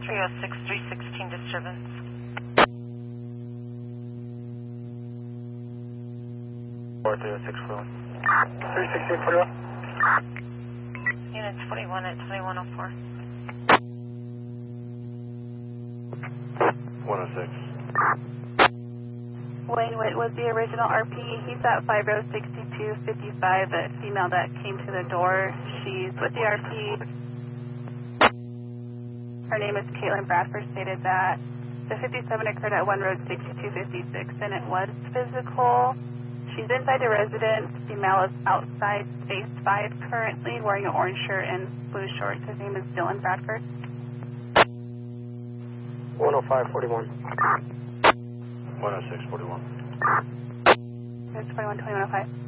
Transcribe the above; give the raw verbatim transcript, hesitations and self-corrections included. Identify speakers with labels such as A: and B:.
A: three oh six, three sixteen disturbance.
B: four three oh six, four one. three sixteen, forty-one.
A: Units forty-one at twenty-one oh four.
B: one oh six.
C: Wayne Witt was the original R P. He's at five oh six two five five, a female that came to the door. She's with the R P. Her name is Caitlin Bradford, stated that the fifty-seven occurred at one road sixty-two fifty-six, and it was physical. She's inside the residence. Female is outside space five currently, wearing an orange shirt and blue shorts. His name is Dylan Bradford.
B: one oh five, forty-one. one oh six, forty-one.
C: It's forty-one, twenty-one oh five.